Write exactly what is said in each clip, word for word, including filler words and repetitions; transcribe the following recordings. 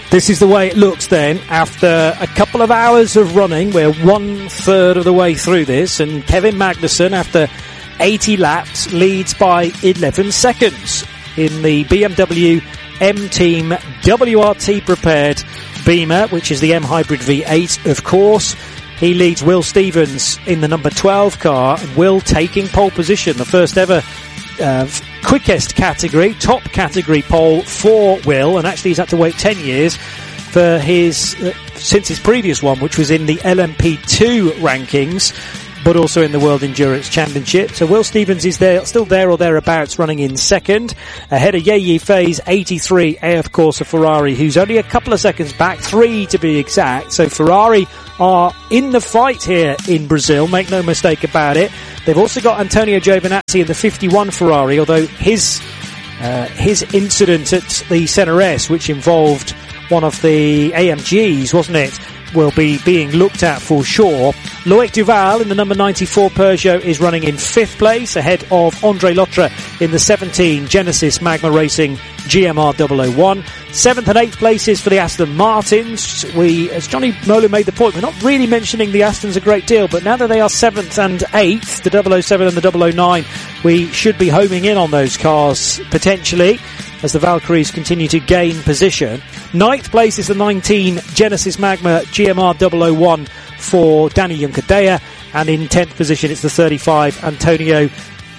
This is the way it looks then after a couple of hours of running. We're one third of the way through this, and Kevin Magnussen, after eighty laps, leads by eleven seconds in the B M W M-Team W R T prepared Beamer, which is the M Hybrid V eight, of course. He leads Will Stevens in the number twelve car, and Will taking pole position, the first ever Uh, quickest category, top category pole for Will, and actually he's had to wait ten years for his uh, since his previous one, which was in the L M P two rankings, but also in the World Endurance Championship. So Will Stevens is there, still there or thereabouts, running in second, ahead of Ye Fei's eighty-three A F Corsa Ferrari, who's only a couple of seconds back, three to be exact. So Ferrari are in the fight here in Brazil, make no mistake about it. They've also got Antonio Giovinazzi in the fifty-one Ferrari, although his uh, his incident at the Senna S, which involved one of the A M Gs, wasn't it, will be being looked at for sure. Loic Duval in the number ninety-four Peugeot is running in fifth place, ahead of André Lotre in the seventeen Genesis Magma Racing G M R double oh one. Seventh and eighth places for the Aston Martins. We, as Johnny Molan made the point, we're not really mentioning the Astons a great deal, but now that they are seventh and eighth, the double oh seven and the double oh nine, we should be homing in on those cars potentially, as the Valkyries continue to gain position. Ninth place is the nineteen Genesis Magma G M R double oh one for Danny Juncadella, and in tenth position it's the thirty-five Antonio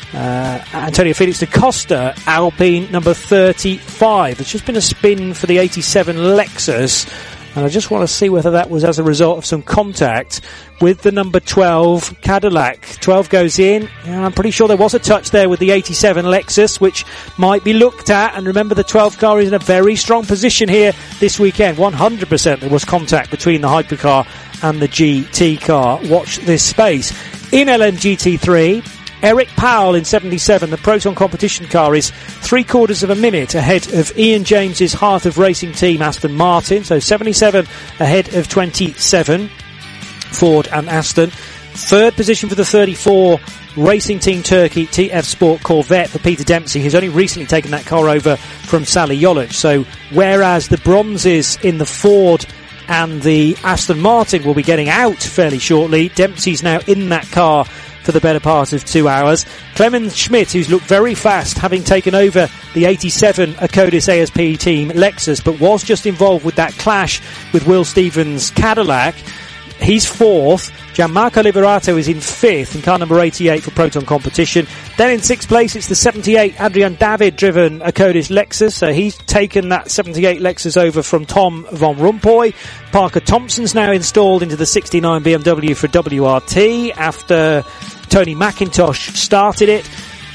uh, Antonio Felix da Costa Alpine number thirty-five. It's just been a spin for the eighty-seven Lexus, and I just want to see whether that was as a result of some contact with the number twelve Cadillac. twelve goes in, and I'm pretty sure there was a touch there with the eighty-seven Lexus, which might be looked at. And remember, the twelve car is in a very strong position here this weekend. one hundred percent there was contact between the hypercar and the G T car. Watch this space. In L M G T three, Eric Powell in seventy-seven, the Proton competition car, is three quarters of a minute ahead of Ian James's Heart of Racing team Aston Martin. So seventy-seven ahead of twenty-seven, Ford and Aston. Third position for the thirty-four Racing Team Turkey T F Sport Corvette for Peter Dempsey, who's only recently taken that car over from Sally Jolic. So whereas the bronzes in the Ford and the Aston Martin will be getting out fairly shortly, Dempsey's now in that car for the better part of two hours. Clemens Schmidt, who's looked very fast, having taken over the eighty-seven Acodis A S P team Lexus, but was just involved with that clash with Will Stevens' Cadillac. He's fourth. Gianmarco Liberato is in fifth in car number eighty-eight for Proton competition. Then in sixth place, it's the seventy-eight Adrian David driven Acodis Lexus. So he's taken that seventy-eight Lexus over from Tom von Rompuy. Parker Thompson's now installed into the sixty-nine B M W for W R T after Tony McIntosh started it.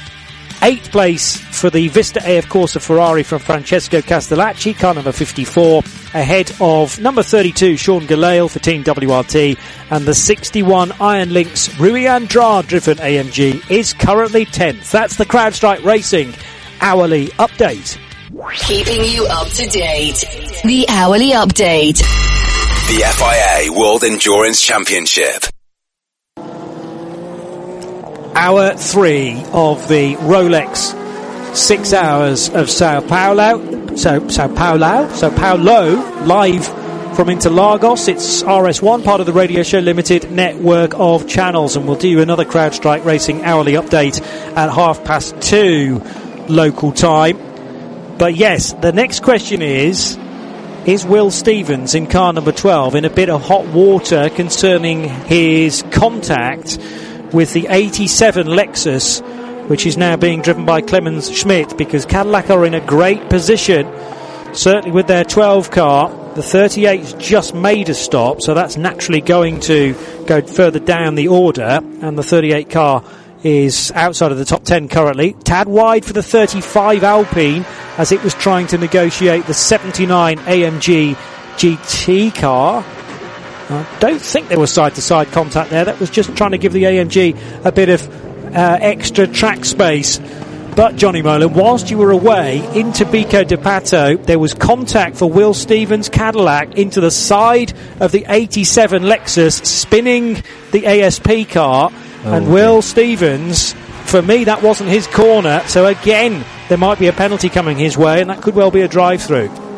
Eighth place for the Vista A F Corsa Ferrari from Francesco Castellacci, car number fifty-four, ahead of number thirty-two Sean Gallale for Team W R T, and the sixty-one Iron Lynx Rui Andrade driven A M G is currently tenth. That's the CrowdStrike Racing hourly update. Keeping you up to date. The hourly update. The F I A World Endurance Championship. Hour three of the Rolex six hours of Sao Paulo. So Sao Paulo, Sao Paulo, live from Interlagos. It's R S one, part of the Radio Show Limited network of channels, and we'll do another CrowdStrike Racing hourly update at half past two local time. But yes, the next question is, is Will Stevens in car number twelve in a bit of hot water concerning his contact with the eighty-seven Lexus, which is now being driven by Clemens Schmidt, because Cadillac are in a great position, certainly with their twelve car. The thirty-eight's just made a stop, so that's naturally going to go further down the order, and the thirty-eight car is outside of the top ten currently. Tad wide for the thirty-five Alpine, as it was trying to negotiate the seventy-nine A M G G T car. I don't think there was side-to-side contact there. That was just trying to give the A M G a bit of uh, extra track space. But, Johnny Molan, whilst you were away, into Bico de Pato, there was contact for Will Stevens' Cadillac into the side of the eighty-seven Lexus, spinning the A S P car. Oh, and okay. Will Stevens, for me, that wasn't his corner. So, again, there might be a penalty coming his way, and that could well be a drive-through.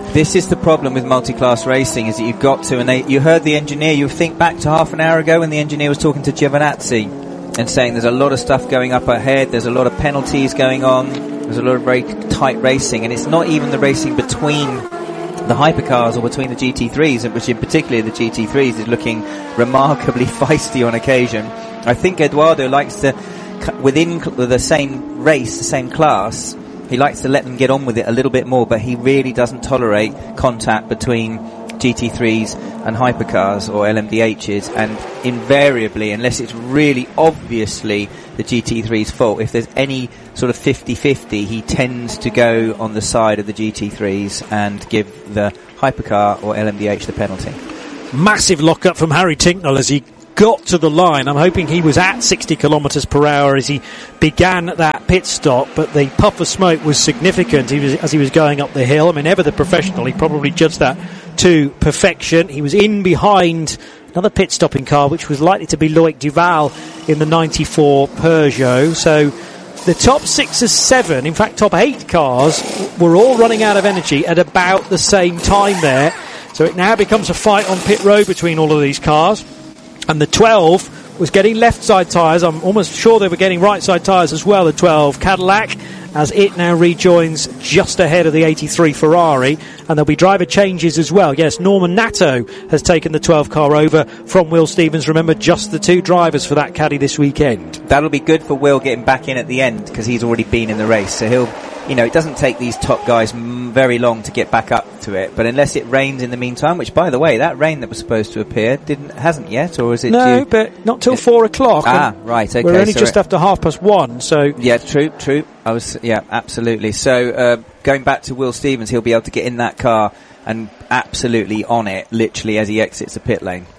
This is the problem with multi-class racing, is that you've got to, and they, you heard the engineer, you think back to half an hour ago when the engineer was talking to Giovinazzi and saying there's a lot of stuff going up ahead, there's a lot of penalties going on, there's a lot of very tight racing, and it's not even the racing between the hypercars or between the G T threes, which in particular the G T threes is looking remarkably feisty on occasion. I think Eduardo likes to, within the same race, the same class, he likes to let them get on with it a little bit more, but he really doesn't tolerate contact between G T threes and hypercars or L M D Hs, and invariably, unless it's really obviously the G T three's fault, if there's any sort of fifty-fifty, he tends to go on the side of the G T threes and give the hypercar or L M D H the penalty. Massive lock-up from Harry Tinknell as he got to the line. I'm hoping he was at sixty kilometres per hour as he began that pit stop, but the puff of smoke was significant he was, as he was going up the hill. I mean, ever the professional, he probably judged that to perfection. He was in behind another pit stopping car, which was likely to be Loic Duval in the ninety-four Peugeot. So the top six or seven, in fact top eight cars, were all running out of energy at about the same time there. So it now becomes a fight on pit road between all of these cars. And the twelve was getting left side tyres. I'm almost sure they were getting right side tyres as well, the twelve Cadillac, as it now rejoins just ahead of the eighty-three Ferrari. And there'll be driver changes as well. Yes, Norman Nato has taken the twelve car over from Will Stevens. Remember, just the two drivers for that Caddy this weekend. That'll be good for Will getting back in at the end, because he's already been in the race. So he'll, you know, it doesn't take these top guys m- very long to get back up to it. But unless it rains in the meantime, which, by the way, that rain that was supposed to appear didn't hasn't yet, or is it no, due? but not till four o'clock. Ah, right, okay. We're only so just it, after half past one, so... Yeah, true, true. I was, yeah, absolutely. So, uh, going back to Will Stevens, he'll be able to get in that car and absolutely on it, literally, as he exits the pit lane.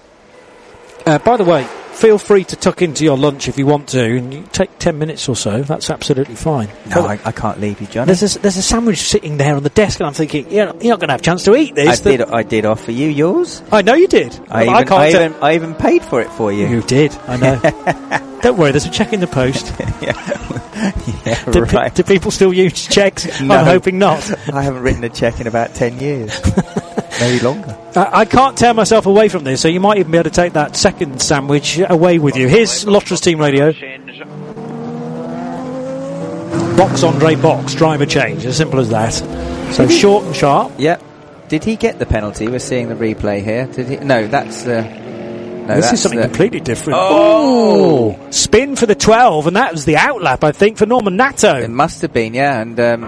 Uh, by the way, feel free to tuck into your lunch if you want to, and you take ten minutes or so. That's absolutely fine. No, I, I can't leave you, Johnny. There's a, there's a sandwich sitting there on the desk, and I'm thinking, you're not, you're not going to have a chance to eat this. I did, I did offer you yours. I know you did. I, even, I, can't I, even, I even paid for it for you. You did, I know. Don't worry, there's a cheque in the post. yeah, yeah do, right. do people still use cheques? No, I'm hoping not. I haven't written a cheque in about ten years. Maybe longer. Uh, I can't tear myself away from this, so you might even be able to take that second sandwich away with you. Here's Lotras Team Radio. Box Andre box, driver change, as simple as that. So short and sharp. Yep. Did he get the penalty? We're seeing the replay here. Did he? No, that's... Uh, no, this that's is something the completely different. Oh! oh! Spin for the twelve, and that was the outlap, I think, for Norman Nato. It must have been, yeah, and... Um,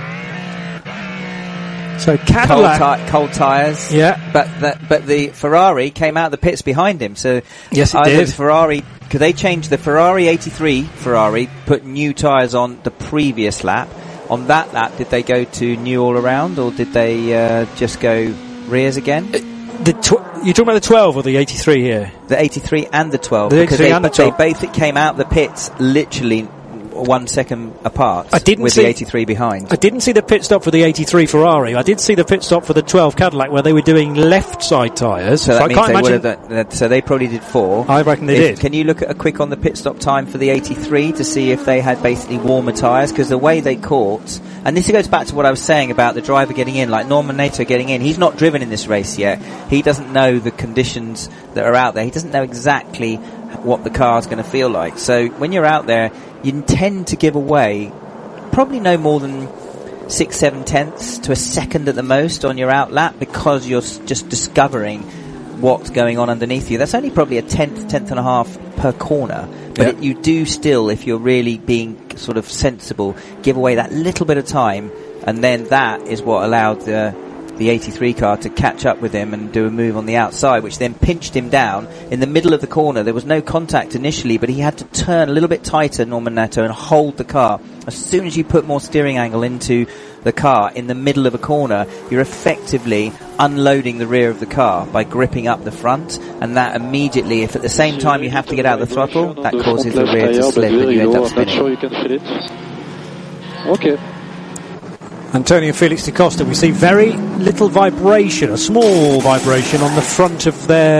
So Cadillac, cold, ti- cold tyres. Yeah, but the, but the Ferrari came out of the pits behind him. So yes, it either did. The Ferrari, because they changed the Ferrari eighty-three Ferrari, put new tyres on the previous lap. On that lap, did they go to new all around, or did they uh, just go rears again? Uh, the tw- you're talking about the twelve or the eighty-three here? The eighty-three and the twelve. The because eighty-three they, and the they twelve. both came out the pits literally one second apart. I didn't with see, the eighty-three behind. I didn't see the pit stop for the eighty-three Ferrari. I did see the pit stop for the twelve Cadillac, where they were doing left side tyres. So, so that I means can't they imagine. would have done, so they probably did four. I reckon they if, did. Can you look at a quick on the pit stop time for the eighty-three to see if they had basically warmer tyres? Because the way they caught, and this goes back to what I was saying about the driver getting in, like Norman Nato getting in. He's not driven in this race yet. He doesn't know the conditions that are out there. He doesn't know exactly what the car's going to feel like. So when you're out there, you tend to give away probably no more than six, seven tenths to a second at the most on your out lap, because you're s- just discovering what's going on underneath you. That's only probably a tenth, tenth and a half per corner. But Yeah. it, you do still, if you're really being sort of sensible, give away that little bit of time, and then that is what allowed the the eighty-three car to catch up with him and do a move on the outside, which then pinched him down in the middle of the corner. There was no contact initially, but he had to turn a little bit tighter, Norman Nato, and hold the car. As soon as you put more steering angle into the car in the middle of a corner, you're effectively unloading the rear of the car by gripping up the front, and that immediately, if at the same time you have to get out of the throttle, that causes the rear to slip and you end up spinning. I'm not sure you can feel it. Okay. Antonio Felix da Costa, we see very little vibration, a small vibration on the front of their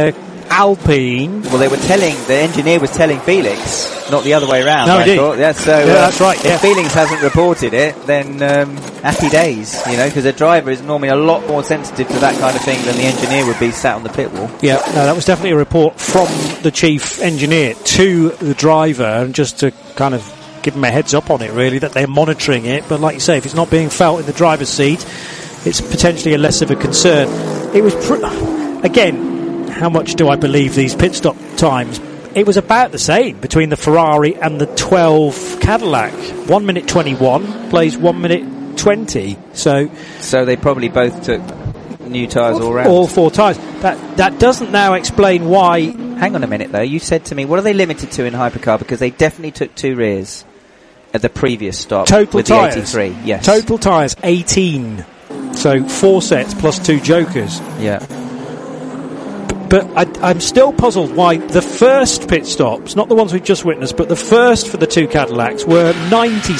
Alpine. Well, they were telling, the engineer was telling Felix, not the other way around. No, I indeed. thought. Yeah, so, Yeah, uh, that's right, if yeah. Felix hasn't reported it, then um, happy days, you know, because a driver is normally a lot more sensitive to that kind of thing than the engineer would be sat on the pit wall. Yeah, no, that was definitely a report from the chief engineer to the driver, and just to kind of give him a heads up on it, really, that they're monitoring it. But like you say, if it's not being felt in the driver's seat, it's potentially a less of a concern. It was, pr- again, how much do I believe these pit stop times? It was about the same between the Ferrari and the twelve Cadillac. one minute twenty-one plays one minute twenty. So, So they probably both took new tyres all round. all four tyres. That that doesn't now explain why. Hang on a minute, though. You said to me, what are they limited to in hypercar? Because they definitely took two rears at the previous stop Total with tyres. the eighty-three. Yes. Total tyres eighteen. So four sets plus two jokers. Yeah. But I, I'm still puzzled why the first pit stops, not the ones we've just witnessed, but the first for the two Cadillacs, were ninety